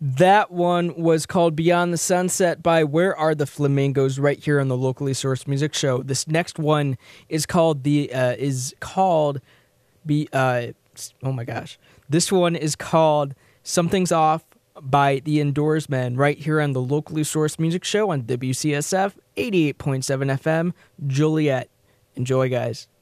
That one was called Beyond the Sunset by Where Are the Flamingos right here on the Locally Sourced Music Show. This next one is called oh my gosh. This one is called Something's Off by The Indoorsmen right here on the Locally Sourced Music Show on WCSF 88.7 FM, Joliet. Enjoy, guys.